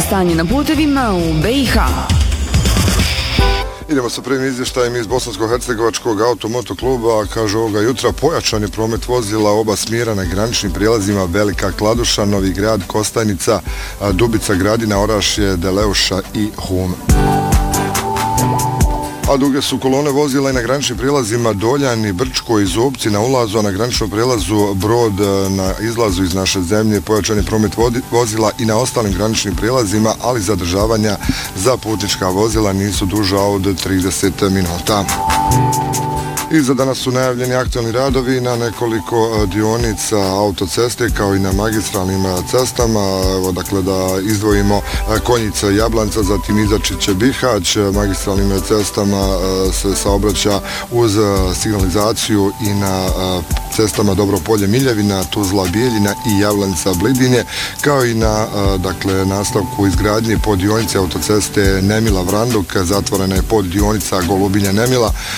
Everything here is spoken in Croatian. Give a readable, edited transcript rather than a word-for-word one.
stanje na putevima u BiH. Idemo sa prvim izvještajem iz Bosansko-hercegovačkog automoto kluba. Kaže ovoga jutra pojačan je promet vozila oba smjera na graničnim prijelazima Velika Kladuša, Novi Grad, Kostajnica, Dubica, Gradina, Orašje, Deleuša i Hum. A duge su kolone vozila i na graničnim prijelazima Doljan, Brčko i Zubci na ulazu, a na graničnom prijelazu Brod na izlazu iz naše zemlje. Pojačan je promet vozila i na ostalim graničnim prijelazima, ali zadržavanja za putnička vozila nisu duža od 30 minuta. I za danas su najavljeni aktualni radovi na nekoliko dionica autoceste kao i na magistralnim cestama. Evo, dakle, da izdvojimo Konjica Jablanca, zatim Izačiće Bihać. Magistralnim cestama se saobraća uz signalizaciju i na cestama Dobropolje Miljevina, Tuzla Bijeljina i Javlanca Blidinje, kao i na nastavku izgradnje pod dionice autoceste Nemila Vranduk. Zatvorena je pod dionica Golubinja Nemila,